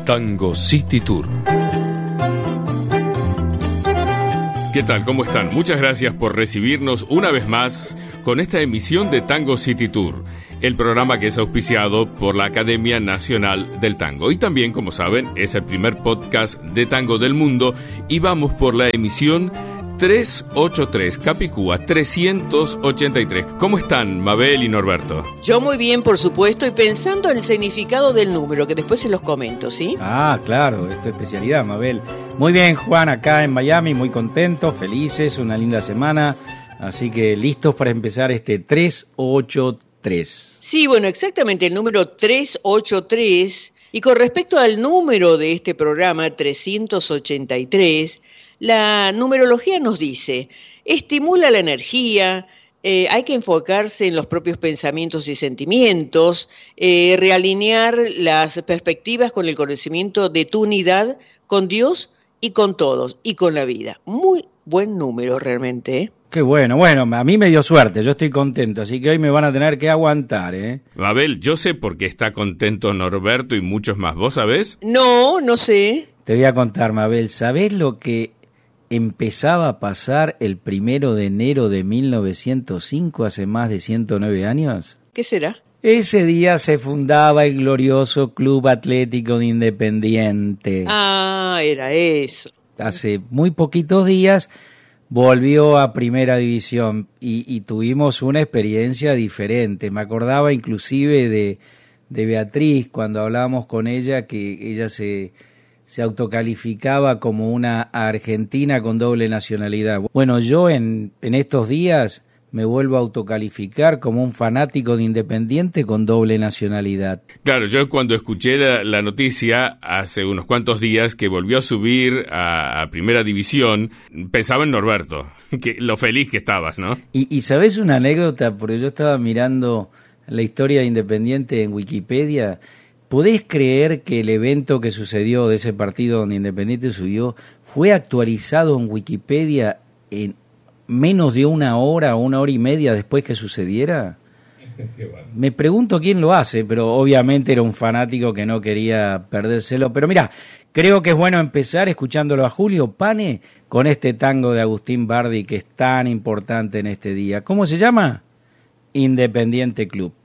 Tango City Tour. ¿Qué tal? ¿Cómo están? Muchas gracias por recibirnos una vez más con esta emisión de Tango City Tour, el programa que es auspiciado por la Academia Nacional del Tango. Y también, como saben, es el primer podcast de tango del mundo y vamos por la emisión 383, Capicúa 383. ¿Cómo están, Mabel y Norberto? Yo muy bien, por supuesto, y pensando en el significado del número, que después se los comento, ¿sí? Ah, claro, es tu especialidad, Mabel. Muy bien, Juan, acá en Miami, muy contentos, felices, una linda semana, así que listos para empezar este 383. Sí, bueno, exactamente, el número 383, y con respecto al número de este programa, 383, la numerología nos dice, estimula la energía, hay que enfocarse en los propios pensamientos y sentimientos, realinear las perspectivas con el conocimiento de tu unidad con Dios y con todos, y con la vida. Muy buen número realmente, ¿eh? Qué bueno, a mí me dio suerte, yo estoy contento, así que hoy me van a tener que aguantar, ¿eh? Mabel, yo sé por qué está contento Norberto y muchos más, ¿vos sabés? No sé. Te voy a contar, Mabel, ¿sabés lo que empezaba a pasar el 1 de enero de 1905, hace más de 109 años? ¿Qué será? Ese día se fundaba el glorioso Club Atlético de Independiente. Ah, era eso. Hace muy poquitos días volvió a Primera División y tuvimos una experiencia diferente. Me acordaba inclusive de Beatriz cuando hablábamos con ella, que ella se autocalificaba como una argentina con doble nacionalidad. Bueno, yo en estos días me vuelvo a autocalificar como un fanático de Independiente con doble nacionalidad. Claro, yo cuando escuché la noticia hace unos cuantos días que volvió a subir a Primera División, pensaba en Norberto, que lo feliz que estabas, ¿no? Y ¿sabés una anécdota? Porque yo estaba mirando la historia de Independiente en Wikipedia. ¿Podés creer que el evento que sucedió de ese partido donde Independiente subió fue actualizado en Wikipedia en menos de una hora o una hora y media después que sucediera? Me pregunto quién lo hace, pero obviamente era un fanático que no quería perdérselo. Pero mira, creo que es bueno empezar escuchándolo a Julio Pane con este tango de Agustín Bardi que es tan importante en este día. ¿Cómo se llama? Independiente Club.